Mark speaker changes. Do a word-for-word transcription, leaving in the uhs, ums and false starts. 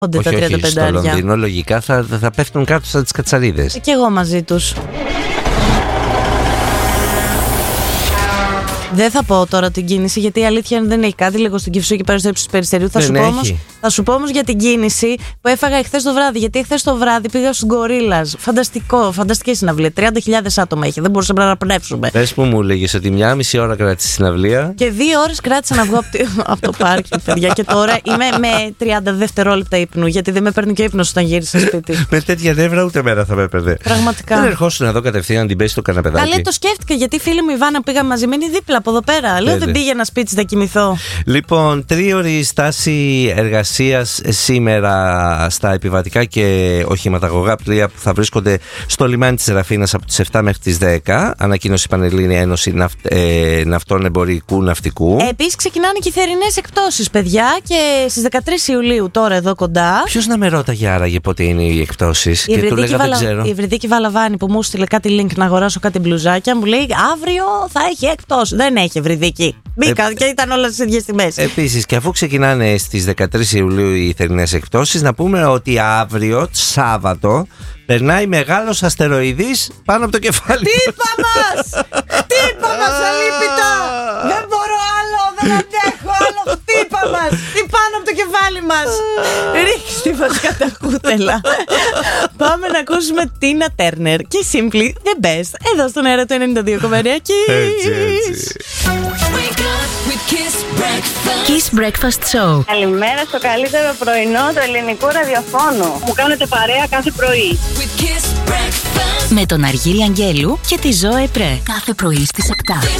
Speaker 1: Όχι,
Speaker 2: τα τριάντα πέντε
Speaker 1: στο Λονδίνο λογικά θα, θα πέφτουν κάτω σαν τις κατσαρίδες.
Speaker 2: Και εγώ μαζί τους. Δεν θα πω τώρα την κίνηση, γιατί η αλήθεια δεν έχει κάτι. Λίγο στην Κηφισό και πέρα στο ύψος του Περιστερίου. Θα σου, πω όμως, θα σου πω όμως για την κίνηση που έφαγα εχθές το βράδυ. Γιατί εχθές το βράδυ πήγα στους Γκορίλας. Φανταστικό, φανταστική συναυλία. τριάντα χιλιάδες άτομα είχε. Δεν μπορούσαμε να πνεύσουμε.
Speaker 1: Πες που μου λέγες ότι μια μισή ώρα κράτησε η συναυλία.
Speaker 2: Και δύο ώρες κράτησα να βγω από το πάρκι, παιδιά. Και τώρα είμαι με τριάντα δευτερόλεπτα ύπνου. Γιατί δεν με παίρνει και ύπνος όταν γύρισα σπίτι.
Speaker 1: Με τέτοια νεύρα ούτε μέρα θα με έπαιρνε.
Speaker 2: Πραγματικά.
Speaker 1: Δεν ερχόσουν εδώ κατευθείαν να την πέσει το καναπεδάκι.
Speaker 2: Καλέ, το σκέφτηκα, γιατί φίλη μου η Βάνα πήγα μαζί με, είναι δίπλα από εδώ πέρα. Λέω δεν πήγαινα σπίτι να κοιμηθώ.
Speaker 1: Λοιπόν, τρίωρη στάση εργασίας σήμερα στα επιβατικά και οχηματαγωγά πλοία που θα βρίσκονται στο λιμάνι της Σεραφίνας από τις επτά μέχρι τις δέκα. Ανακοίνωσε η Πανελλήνια Ένωση Ναυτ, ε, Ναυτών Εμπορικού Ναυτικού.
Speaker 2: Επίσης ξεκινάνε και οι θερινές εκπτώσεις, παιδιά, και στις δεκατρείς Ιουλίου, τώρα εδώ κοντά.
Speaker 1: Ποιος να με ρώταγε άραγε πότε είναι οι εκπτώσεις?
Speaker 2: Η
Speaker 1: και του λέγα
Speaker 2: Βαλα...
Speaker 1: δεν ξέρω.
Speaker 2: Η Ευρυδίκη Βαλαβάνη που μου στείλε κάτι link να αγοράσω κάτι μπλουζάκια, μου λέει αύριο θα έχει εκπτώσεις. Δεν έχει Ευρυδίκη. Μπήκα ε... και ήταν όλα στις ίδιες τιμές.
Speaker 1: Επίσης, και αφού ξεκινάνε στις δεκατρείς Ιουλίου οι θερινές εκπτώσεις, να πούμε ότι αύριο, Σάββατο, περνάει μεγάλος αστεροειδής πάνω από το κεφάλι.
Speaker 2: Χτύπα μας! Χτύπα μας, αλίπητα! Δεν μπορώ άλλο, δεν αντέχω άλλο. Χτύπα μας! Τι πάνω από το κεφάλι μας! Ρίξτε μας κατά κούτελα. Πάμε να ακούσουμε Τίνα Τέρνερ και Simply the Best εδώ στον αέρα του ενενήντα δύο κόμμα εννέα Kiss.
Speaker 3: Kiss Breakfast Show.
Speaker 4: Καλημέρα στο καλύτερο πρωινό του ελληνικού ραδιοφώνου. Μου κάνετε παρέα κάθε πρωί.
Speaker 3: Με τον Αργύρη Αγγέλου και τη Ζωέ Πρέ. Κάθε πρωί στις επτά.